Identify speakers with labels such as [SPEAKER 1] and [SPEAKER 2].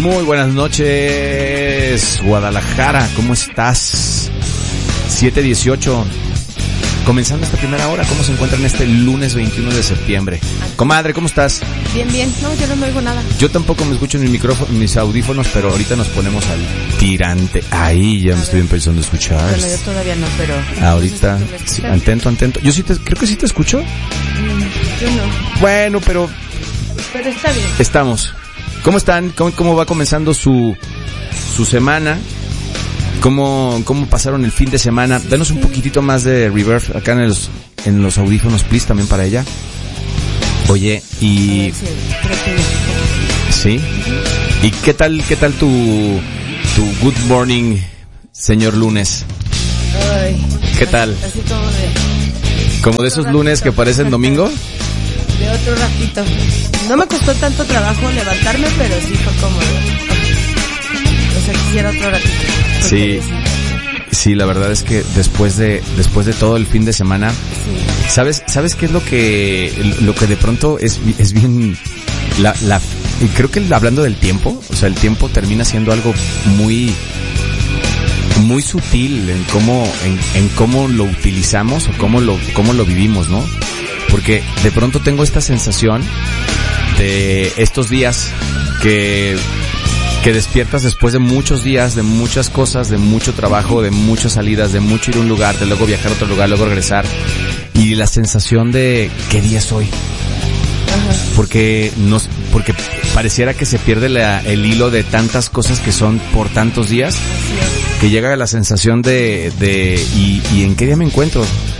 [SPEAKER 1] Muy buenas noches, Guadalajara, ¿cómo estás? 7:18, comenzando esta primera hora. ¿Cómo se encuentran este lunes 21 de septiembre? Comadre, ¿cómo estás?
[SPEAKER 2] Bien, bien. No, yo no me oigo nada.
[SPEAKER 1] Yo tampoco me escucho en mi micrófono, mis audífonos, pero ahorita nos ponemos al tirante. Ahí ya me estoy empezando a escuchar.
[SPEAKER 2] Bueno, yo todavía no, pero...
[SPEAKER 1] Ahorita, sí, atento. Yo sí creo que sí te escucho.
[SPEAKER 2] Yo no.
[SPEAKER 1] Bueno, pero
[SPEAKER 2] está bien.
[SPEAKER 1] Estamos. ¿Cómo están? ¿Cómo va comenzando su semana? ¿Cómo pasaron el fin de semana? Danos un poquitito más de reverb acá en los audífonos, please, también para ella. Oye, y... ¿Sí? ¿Y qué tal tu good morning, señor lunes?
[SPEAKER 2] Ay,
[SPEAKER 1] ¿Qué tal?
[SPEAKER 2] Así como de...
[SPEAKER 1] ¿Como de esos lunes que parecen domingo?
[SPEAKER 2] De otro ratito. No me costó tanto trabajo levantarme, pero sí fue como... O sea, quisiera otro ratito.
[SPEAKER 1] Sí, la verdad es que después de todo el fin de semana, sí. ¿Sabes qué es lo que de pronto es bien y creo que hablando del tiempo, o sea, el tiempo termina siendo algo muy muy sutil en cómo lo utilizamos o cómo lo vivimos, ¿no? Porque de pronto tengo esta sensación de estos días que despiertas después de muchos días, de muchas cosas, de mucho trabajo, de muchas salidas, de mucho ir a un lugar, de luego viajar a otro lugar, luego regresar, y la sensación de ¿qué día es hoy? Porque pareciera que se pierde el hilo de tantas cosas que son por tantos días, que llega la sensación de ¿y en qué día me encuentro?